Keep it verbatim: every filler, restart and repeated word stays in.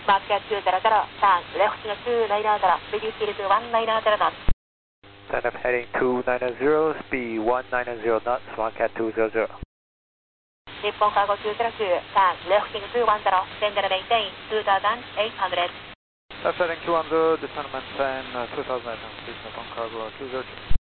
Mark at two zero zero, turn left to two nine zero, reduce speed to one nine zero knots. Stand up heading two nine zero, speed one nine zero knots, Mark at two zero zero. Nippon Cargo two zero two, turn left to two one zero, send and maintain two thousand eight hundred. Left heading two one zero, descend and maintain uh, two thousand eight hundred, Nippon Cargo two zero two.